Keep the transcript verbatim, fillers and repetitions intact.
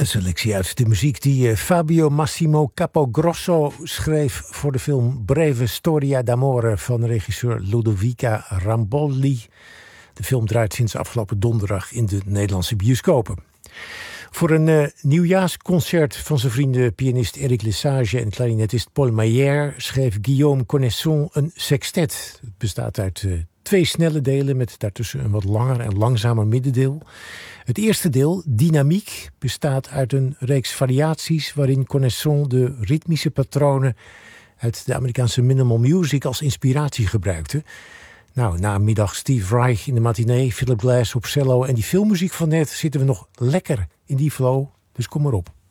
Een selectie uit de muziek die uh, Fabio Massimo Capogrosso schreef voor de film Breve Storia d'Amore van regisseur Ludovica Rambolli. De film draait sinds afgelopen donderdag in de Nederlandse bioscopen. Voor een uh, nieuwjaarsconcert van zijn vrienden pianist Eric Lesage en klarinetist Paul Mayer schreef Guillaume Connaisson een sextet. Het bestaat uit uh, twee snelle delen met daartussen een wat langer en langzamer middendeel. Het eerste deel, Dynamiek, bestaat uit een reeks variaties waarin Connaisson de ritmische patronen uit de Amerikaanse minimal music als inspiratie gebruikte. Nou, na een middag Steve Reich in de matinee, Philip Glass op cello en die filmmuziek van net zitten we nog lekker in die flow, dus kom maar op.